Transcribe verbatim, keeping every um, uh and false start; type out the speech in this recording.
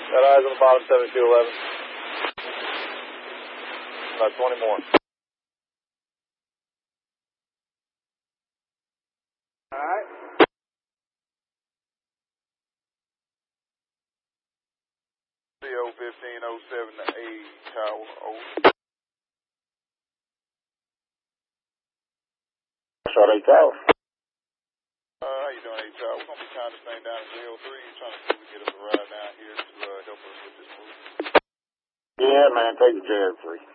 Got eyes on the bottom, seventy-two eleven. About twenty more. Alright. C O fifteen oh seven to A Tower, over. Short A Tower. Uh, how you doing, A Tower? We're going to be kind of staying down at J O three, trying to see if we can get us a ride down here to uh, help us with this move. Yeah, man, take the J O three.